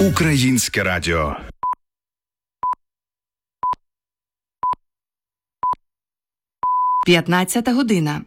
Українське радіо. П'ятнадцята година.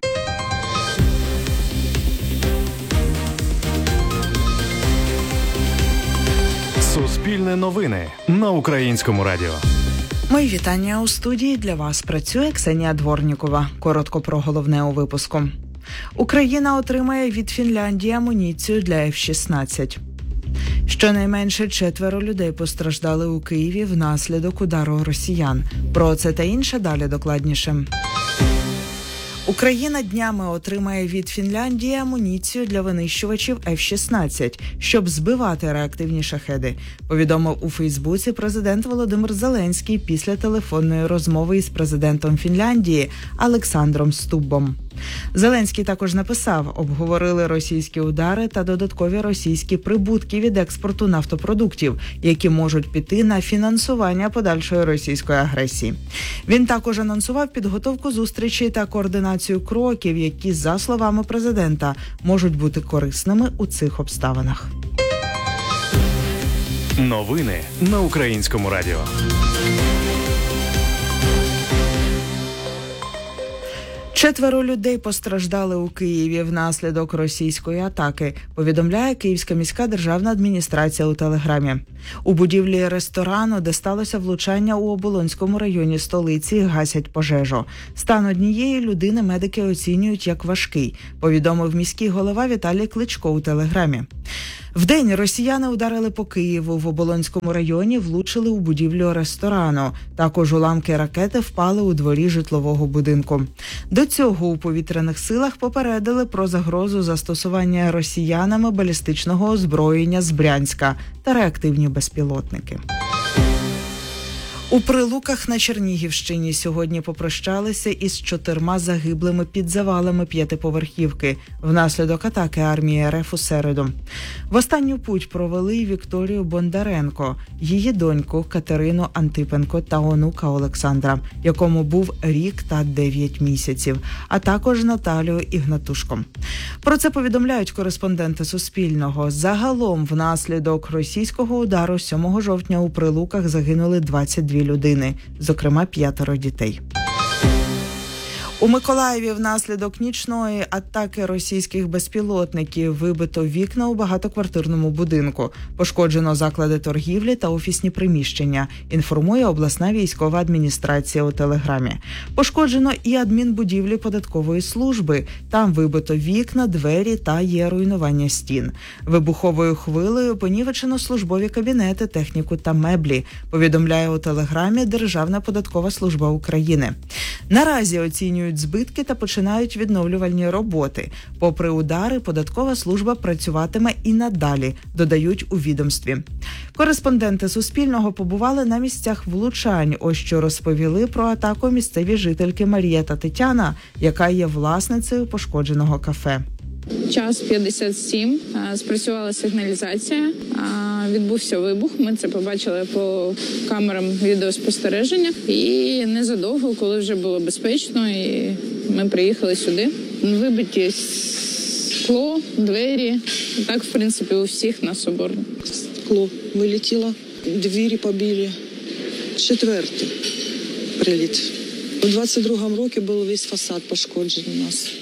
Суспільне новини на Українському радіо. Мої вітання у студії. Для вас працює Ксенія Дворнікова. Коротко про головне у випуску. Україна отримає від Фінляндії амуніцію для F-16. Щонайменше 4 людей постраждали у Києві внаслідок удару росіян. Про це та інше далі докладніше. Україна днями отримає від Фінляндії амуніцію для винищувачів F-16, щоб збивати реактивні шахеди, повідомив у Фейсбуці президент Володимир Зеленський після телефонної розмови із президентом Фінляндії Олександром Стуббом. Зеленський також написав, обговорили російські удари та додаткові російські прибутки від експорту нафтопродуктів, які можуть піти на фінансування подальшої російської агресії. Він також анонсував підготовку зустрічей та координацію кроків, які, за словами президента, можуть бути корисними у цих обставинах. Новини на Українському радіо. Четверо людей постраждали у Києві внаслідок російської атаки, повідомляє Київська міська державна адміністрація у Телеграмі. У будівлі ресторану, де сталося влучання у Оболонському районі столиці, гасять пожежу. Стан однієї людини медики оцінюють як важкий, повідомив міський голова Віталій Кличко у Телеграмі. Вдень росіяни ударили по Києву. В Оболонському районі влучили у будівлю ресторану. Також уламки ракети впали у дворі житлового будинку. До цього у повітряних силах попередили про загрозу застосування росіянами балістичного озброєння з Брянська та реактивні безпілотники. У Прилуках на Чернігівщині сьогодні попрощалися із 4 загиблими під завалами 5-поверхівки внаслідок атаки армії РФ у середу. В останню путь провели Вікторію Бондаренко, її доньку Катерину Антипенко та онука Олександра, якому був рік та 9 місяців, а також Наталію Ігнатушко. Про це повідомляють кореспонденти Суспільного. Загалом внаслідок російського удару 7 жовтня у Прилуках загинули 22 людини, зокрема 5 дітей. У Миколаєві внаслідок нічної атаки російських безпілотників вибито вікна у багатоквартирному будинку. Пошкоджено заклади торгівлі та офісні приміщення, інформує обласна військова адміністрація у Телеграмі. Пошкоджено і адмінбудівлі податкової служби. Там вибито вікна, двері та є руйнування стін. Вибуховою хвилею понівечено службові кабінети, техніку та меблі, повідомляє у Телеграмі Державна податкова служба України. Наразі оцінюють збитки та починають відновлювальні роботи. Попри удари, податкова служба працюватиме і надалі, додають у відомстві. Кореспонденти Суспільного побували на місцях влучань. Ось що розповіли про атаку місцеві жительки Марія та Тетяна, яка є власницею пошкодженого кафе. Час 57, спрацювала сигналізація, відбувся вибух, ми це побачили по камерам відеоспостереження. І незадовго, коли вже було безпечно, і ми приїхали сюди. Вибиті скло, двері, так, в принципі, у всіх на Соборній. Скло вилетіло, двері побили, 4-й приліт. У 22-му році був весь фасад пошкоджений у нас.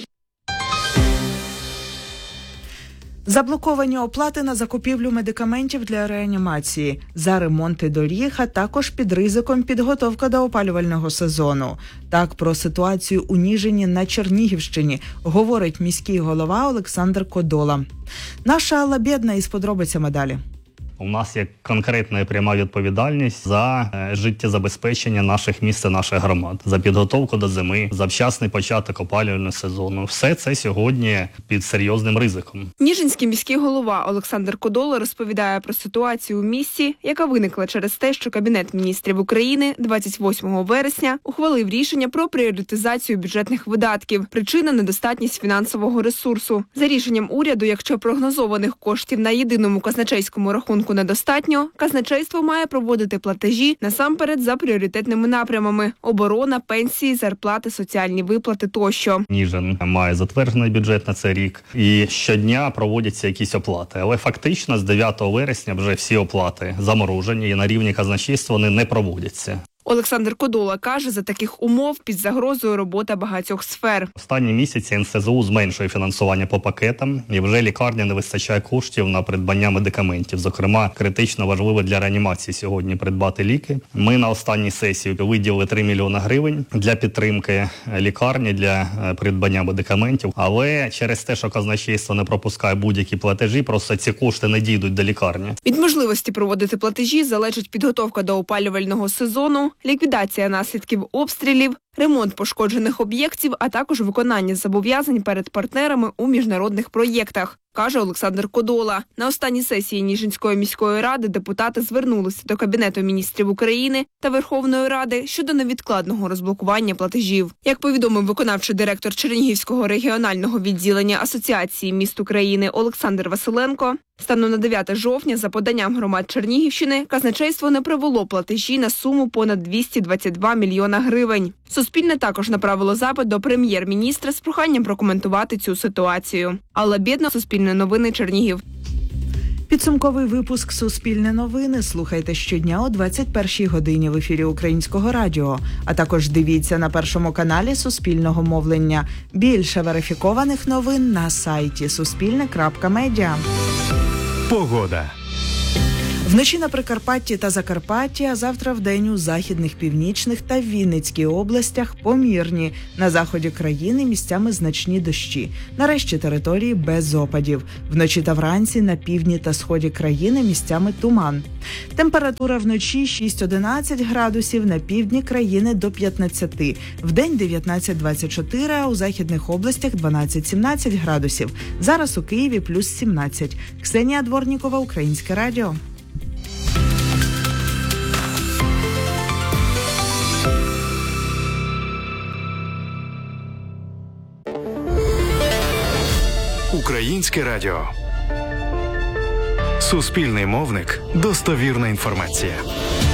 Заблоковані оплати на закупівлю медикаментів для реанімації, за ремонти доріг, а також під ризиком підготовка до опалювального сезону. Так про ситуацію у Ніжині на Чернігівщині говорить міський голова Олександр Кодола. Наша Алла Бєдна із подробицями далі. У нас є конкретна і пряма відповідальність за життєзабезпечення наших міст і наших громад, за підготовку до зими, за вчасний початок опалювального сезону. Все це сьогодні під серйозним ризиком. Ніжинський міський голова Олександр Кодола розповідає про ситуацію у місті, яка виникла через те, що Кабінет міністрів України 28 вересня ухвалив рішення про пріоритизацію бюджетних видатків. Причина – недостатність фінансового ресурсу. За рішенням уряду, якщо прогнозованих коштів на єдиному казначейському рахунку оцінку недостатньо, казначейство має проводити платежі насамперед за пріоритетними напрямами – оборона, пенсії, зарплати, соціальні виплати тощо. Ніжин має затверджений бюджет на цей рік, і щодня проводяться якісь оплати. Але фактично з 9 вересня вже всі оплати заморожені і на рівні казначейства вони не проводяться. Олександр Кодола каже, за таких умов під загрозою робота багатьох сфер. Останні місяці НСЗУ зменшує фінансування по пакетам, і вже лікарні не вистачає коштів на придбання медикаментів. Зокрема, критично важливо для реанімації сьогодні придбати ліки. Ми на останній сесії виділили 3 мільйони гривень для підтримки лікарні, для придбання медикаментів. Але через те, що казначейство не пропускає будь-які платежі, просто ці кошти не дійдуть до лікарні. Від можливості проводити платежі залежить підготовка до опалювального сезону, ліквідація наслідків обстрілів, ремонт пошкоджених об'єктів, а також виконання зобов'язань перед партнерами у міжнародних проєктах, каже Олександр Кодола. На останній сесії Ніжинської міської ради депутати звернулися до Кабінету міністрів України та Верховної Ради щодо невідкладного розблокування платежів. Як повідомив виконавчий директор Чернігівського регіонального відділення Асоціації міст України Олександр Василенко, станом на 9 жовтня за поданням громад Чернігівщини казначейство не провело платежі на суму понад 222 мільйона гривень. Суспільне також направило запит до прем'єр-міністра з проханням прокоментувати цю ситуацію. Алла Бєдна, Суспільне новини, Чернігів. Підсумковий випуск «Суспільне новини» слухайте щодня о 21-й годині в ефірі Українського радіо. А також дивіться на Першому каналі Суспільного мовлення. Більше верифікованих новин на сайті suspilne.media. Погода. Вночі на Прикарпатті та Закарпатті, а завтра вдень у західних, північних та Вінницькій областях помірні. На заході країни місцями значні дощі. На решті території без опадів. Вночі та вранці на півдні та сході країни місцями туман. Температура вночі 6-11 градусів, на півдні країни до 15. Вдень 19-24, а у західних областях 12-17 градусів. Зараз у Києві плюс 17. Ксенія Дворнікова, Українське радіо. Українське радіо. Суспільний мовник. Достовірна інформація.